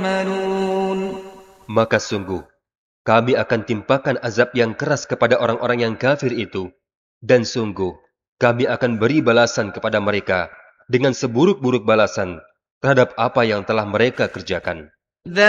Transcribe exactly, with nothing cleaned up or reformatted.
يعملون Maka sungguh, kami akan timpakan azab yang keras kepada orang-orang yang kafir itu. Dan sungguh, kami akan beri balasan kepada mereka dengan seburuk-buruk balasan terhadap apa yang telah mereka kerjakan.